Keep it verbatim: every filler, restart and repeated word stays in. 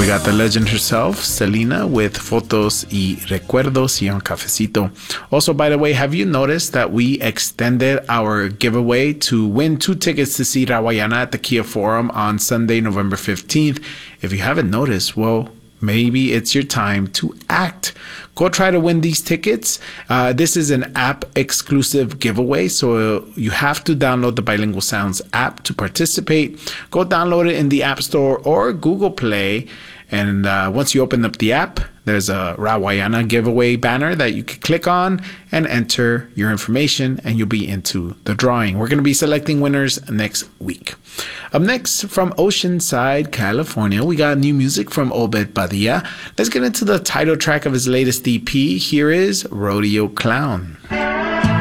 we got the legend herself, Selena, with Fotos y Recuerdos y un Cafecito. Also, by the way, have you noticed that we extended our giveaway to win two tickets to see Rawayana at the Kia Forum on Sunday, November fifteenth? If you haven't noticed, well, maybe it's your time to act. Go try to win these tickets. Uh, this is an app-exclusive giveaway, so you have to download the Bilingual Sounds app to participate. Go download it in the App Store or Google Play. And uh, once you open up the app, there's a Rawayana giveaway banner that you can click on and enter your information, and you'll be into the drawing. We're going to be selecting winners next week. Up next, from Oceanside, California, we got new music from Obed Padilla. Let's get into the title track of his latest E P. Here is Rodeo Clown.